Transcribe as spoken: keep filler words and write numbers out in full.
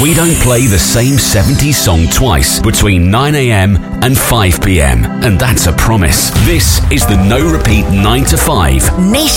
We don't play the same seventies song twice between nine a.m. and five p.m. And that's a promise. This is the No Repeat nine to five. Nation